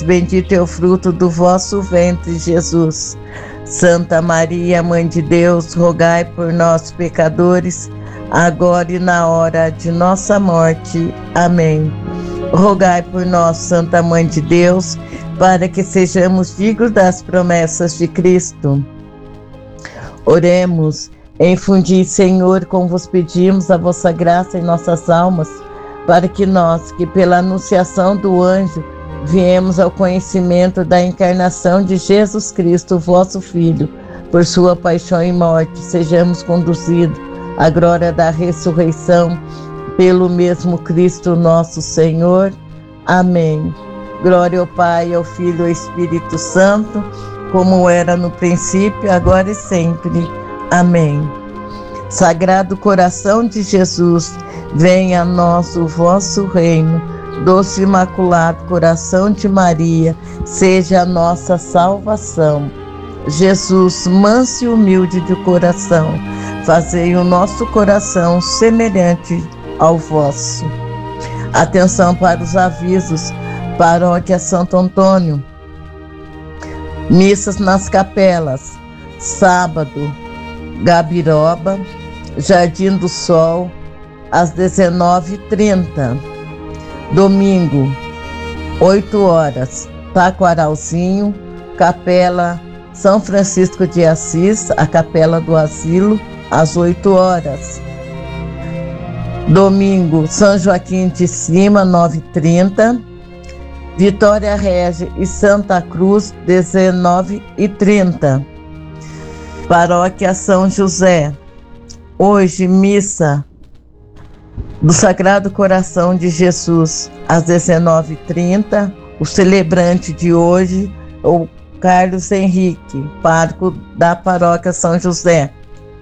bendito é o fruto do vosso ventre, Jesus. Santa Maria, Mãe de Deus, rogai por nós, pecadores, agora e na hora de nossa morte. Amém. Rogai por nós, Santa Mãe de Deus, para que sejamos dignos das promessas de Cristo. Oremos. Infundi, Senhor, como vos pedimos, a vossa graça em nossas almas, para que nós, que pela anunciação do anjo, viemos ao conhecimento da encarnação de Jesus Cristo, vosso Filho, por sua paixão e morte, sejamos conduzidos à glória da ressurreição, pelo mesmo Cristo nosso Senhor. Amém. Glória ao Pai, ao Filho e ao Espírito Santo, como era no princípio, agora e sempre. Amém. Sagrado coração de Jesus, venha a nós o vosso reino. Doce Imaculado Coração de Maria, seja a nossa salvação. Jesus, manso e humilde de coração, fazei o nosso coração semelhante ao vosso. Atenção para os avisos. Paróquia Santo Antônio. Missas nas capelas. Sábado, Gabiroba, Jardim do Sol, às 19h30. Domingo, 8 horas, Taquaralzinho, Capela São Francisco de Assis, a Capela do Asilo, às 8 horas. Domingo, São Joaquim de Cima, 9h30. Vitória Régia e Santa Cruz, 19h30. Paróquia São José. Hoje, missa do Sagrado Coração de Jesus, às 19h30. O celebrante de hoje, o Carlos Henrique, pároco da Paróquia São José.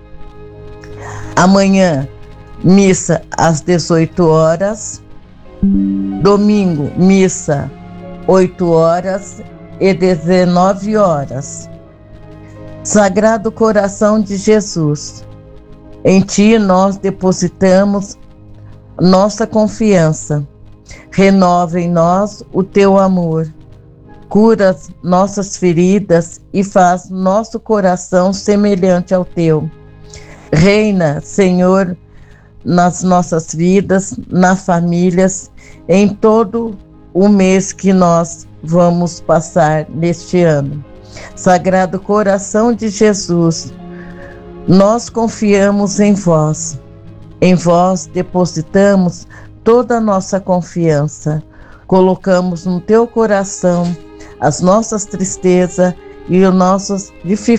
Amanhã, missa às 18 horas. Domingo, missa 8 horas e 19 horas. Sagrado Coração de Jesus, em Ti nós depositamos nossa confiança. Renova em nós o Teu amor. Cura nossas feridas e faz nosso coração semelhante ao Teu. Reina, Senhor, nas nossas vidas, nas famílias, em todo o mês que nós vamos passar neste ano. Sagrado Coração de Jesus, nós confiamos em vós. Em vós depositamos toda a nossa confiança. Colocamos no teu coração as nossas tristezas e as nossas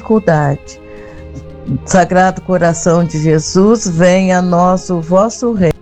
dificuldades. Sagrado Coração de Jesus, venha a nós o vosso reino.